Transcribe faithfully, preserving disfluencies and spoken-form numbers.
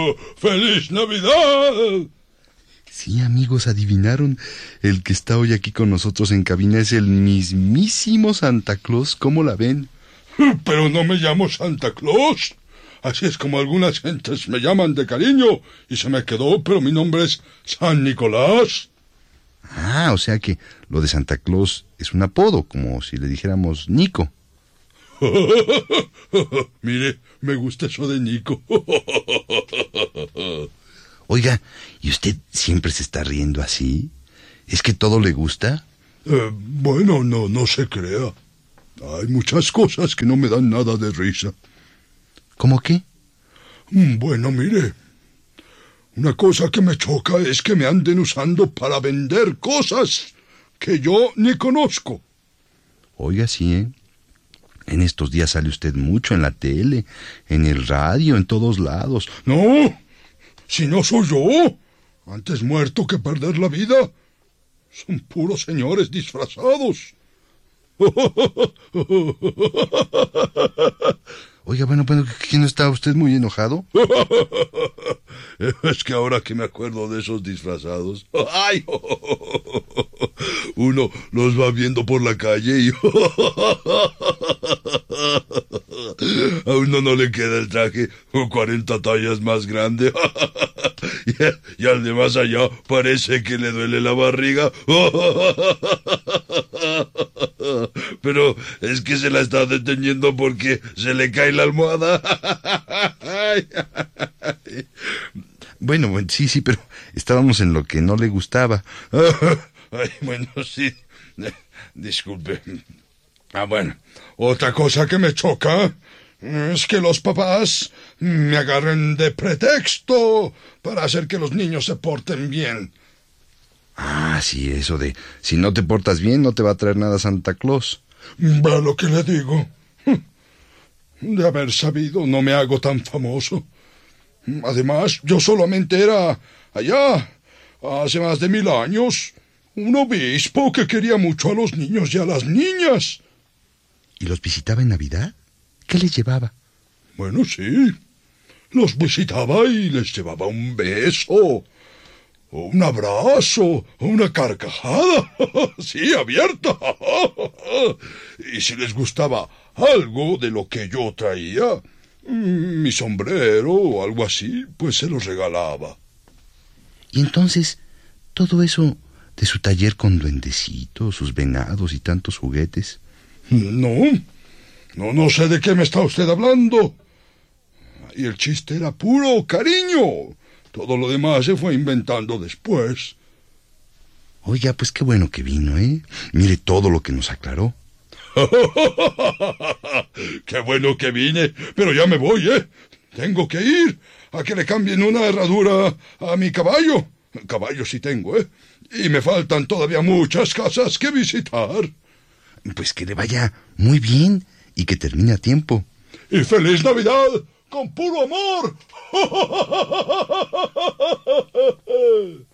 ¡Feliz Navidad! Sí, amigos, adivinaron. El que está hoy aquí con nosotros en cabina es el mismísimo Santa Claus. ¿Cómo la ven? Pero no me llamo Santa Claus. Así es como algunas gentes me llaman de cariño y se me quedó, pero mi nombre es San Nicolás. Ah, o sea que lo de Santa Claus es un apodo, como si le dijéramos Nico. Mire, me gusta eso de Nico. Oiga, ¿y usted siempre se está riendo así? ¿Es que todo le gusta? Eh, bueno, no, no se crea. Hay muchas cosas que no me dan nada de risa. ¿Cómo qué? Bueno, mire, una cosa que me choca es que me anden usando para vender cosas que yo ni conozco. Oiga, sí, ¿eh? En estos días sale usted mucho en la tele, en el radio, en todos lados. No, si no soy yo, antes muerto que perder la vida. Son puros señores disfrazados. Oiga, bueno, bueno, ¿que no está usted muy enojado? Es que ahora que me acuerdo de esos disfrazados, ¡ay! Uno los va viendo por la calle y a uno no le queda el traje cuarenta tallas más grande. Y al de más allá parece que le duele la barriga. Pero es que se la está deteniendo porque se le cae la almohada. Bueno, bueno, sí, sí, pero estábamos en lo que no le gustaba. Ay, bueno, sí. Disculpe. Ah, bueno. Otra cosa que me choca es que los papás me agarren de pretexto para hacer que los niños se porten bien. Ah, sí, eso de si no te portas bien no te va a traer nada Santa Claus. Va lo que le digo. De haber sabido no me hago tan famoso. Además, yo solamente era allá, hace más de mil años, un obispo que quería mucho a los niños y a las niñas. ¿Y los visitaba en Navidad? ¿Qué les llevaba? Bueno, sí. Los visitaba y les llevaba un beso, o un abrazo, o una carcajada. Sí, abierta. Y si les gustaba algo de lo que yo traía, mi sombrero o algo así, pues se los regalaba. Y entonces, todo eso de su taller con duendecitos, sus venados y tantos juguetes. No, no, no sé de qué me está usted hablando. Y el chiste era puro cariño. Todo lo demás se fue inventando después. Oiga, pues qué bueno que vino, ¿eh? Mire todo lo que nos aclaró. ¡Qué bueno que vine! Pero ya me voy, ¿eh? Tengo que ir a que le cambien una herradura a mi caballo. Caballo sí tengo, ¿eh? Y me faltan todavía muchas casas que visitar. Pues que le vaya muy bien y que termine a tiempo. ¡Y feliz Navidad con puro amor!